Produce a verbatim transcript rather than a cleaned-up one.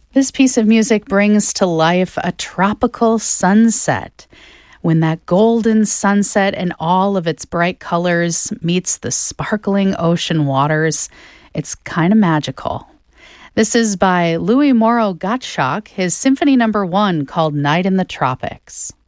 This piece of music brings to life a tropical sunset. When that golden sunset in all of its bright colors meets the sparkling ocean waters, it's kind of magical. This is by Louis Moreau Gottschalk, his Symphony Number One called Night in the Tropics.